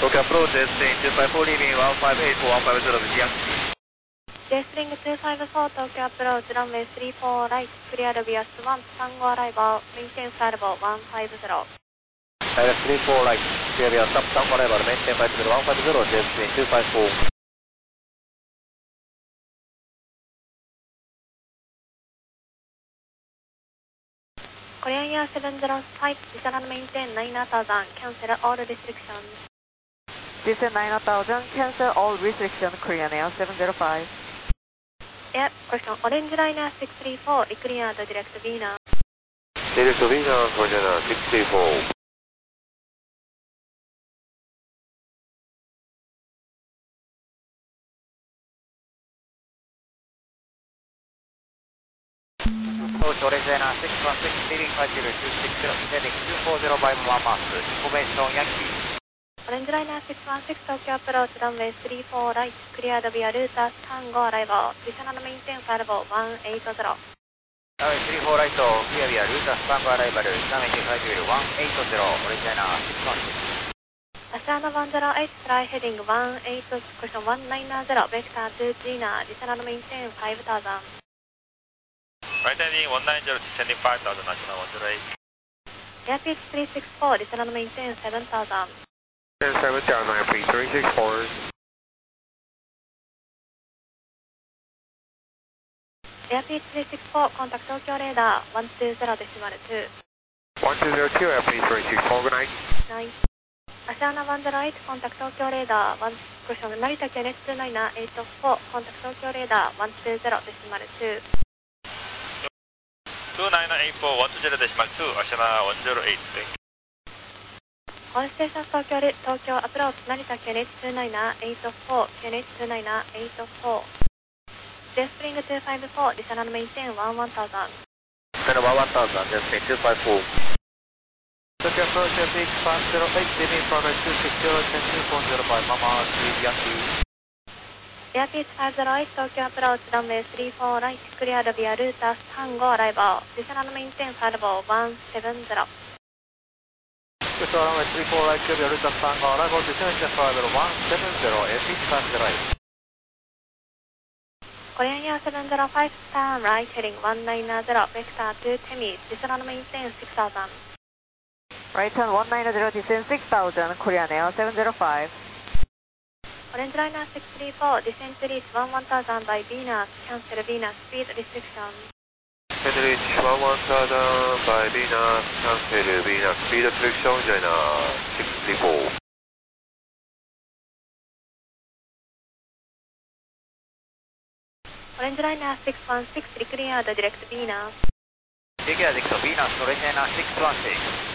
Tokyo approach, JSpring 254 leaving 158 for 150 with Yankee. JSpring 254 Tokyo approach, runway 34 right, clear via Swan, Tango arrival, maintain flight level 150. Direct 34 right, clear via Sub Tango arrival, maintain flight level 150, JSpring 254. Korean Air 705, descend and maintain 9000, cancel all restrictions. Descend 9000, cancel all restrictions, Korean Air 705. Air, question, Orange Liner 634, clear the direct Vina. Direct Vina, Korean Air 634. Approach Orange Liner 616, leading 50 260, heading 240 by Mama, information Yankee. Orange Liner 616 Tokyo approach, runway 34 right, cleared via Router Tango arrival, descend and maintain flight level 180. Runway 34 right, clear via Router Tango arrival, maintain flight level 180, Orange Liner 616. Asiana 108, fly heading 18, question 190, vector to Gina, descend and maintain 5000. Right heading 190, descending 5000, National 108. Airpeak 364, descend and maintain 7000. 7,000, Airpeak 364. Airpeak 364, contact Tokyo radar 120.2. 1202, Airpeak 364, good night. 9. Asiana 108, contact Tokyo radar 1, question, Narita KNX 29884, contact Tokyo radar 120.2. 29984, 120.2, Asiana 108, thank you. On station Tokyo approach, Narita KNX 29884, KNX 29884. JSpring 254, descend and maintain 1000. Descend 1000, JSpring 254. Tokyo approach, Airpeak 508, leaving from 260, descend 240 by Mama, 3 Yankee. Airpeak 508, Tokyo approach, runway 34 right, cleared via Router Tango arrival, descend and maintain flight level 170. Just runway 34 right, clear via Router Tango arrival, descend and maintain flight level 170, Airpeak 508. Korean Air 705, turn right, heading 190, vector to Temis, descend and maintain 6000. Right turn 190, descend 6000, Korean Air 705. Orange Liner 634, descend to reach 1000 by Venus, cancel Venus, speed restriction. Descend to reach 1000 by Venus, cancel Venus, speed restriction, China 634. Orange Liner 616, clear the direct Venus. Clear direct Venus, Orange Liner 616.